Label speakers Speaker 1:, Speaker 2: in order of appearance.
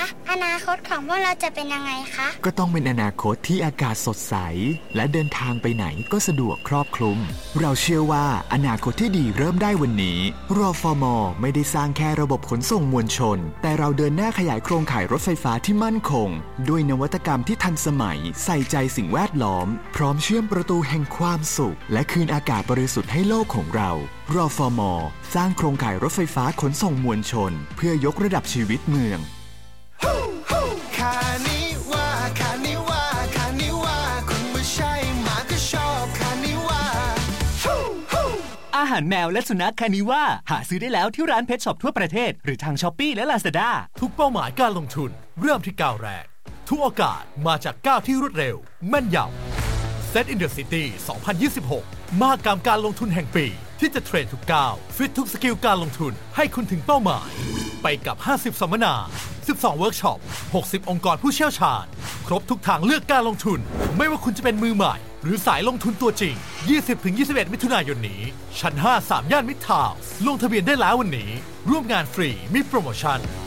Speaker 1: อนาคตของพวกเราจะเป็นยังไงคะ
Speaker 2: ก็ต้องเป็นอนาคตที่อากาศสดใสและเดินทางไปไหนก็สะดวกครอบคลุมเราเชื่อว่าอนาคตที่ดีเริ่มได้วันนี้รฟม.ไม่ได้สร้างแค่ระบบขนส่งมวลชนแต่เราเดินหน้าขยายโครงข่ายรถไฟฟ้าที่มั่นคงด้วยนวัตกรรมที่ทันสมัยใส่ใจสิ่งแวดล้อมพร้อมเชื่อมประตูแห่งความสุขและคืนอากาศบริสุทธิ์ให้โลกของเรารฟม.สร้างโครงข่ายรถไฟฟ้าขนส่งมวลชนเพื่อยกระดับชีวิตเมือง
Speaker 3: อาหารแมวและสุนัขคานิว่าหาซื้อได้แล้วที่ร้านเพชช็อปทั่วประเทศหรือทาง Shopee และ Lazada
Speaker 4: ทุกเป้าหมายการลงทุนเริ่มที่ก้าวแรกทุกโอกาสมาจากก้าวที่รวดเร็วแม่นยำ Set in the City 2026 มหกรรมการลงทุนแห่งปีที่จะเทรดทุกก้าวฟิตทุกสกิลการลงทุนให้คุณถึงเป้าหมายไปกับ50สัมมนา12เวิร์กช็อป60องค์กรผู้เชี่ยวชาญครบทุกทางเลือกการลงทุนไม่ว่าคุณจะเป็นมือใหม่หรือสายลงทุนตัวจริง 20-21 มิถุนายนนี้ชั้น 5 3 ย่านมิตรทาวน์ลงทะเบียนได้แล้ววันนี้ร่วมงานฟรีมีโปรโมชั่น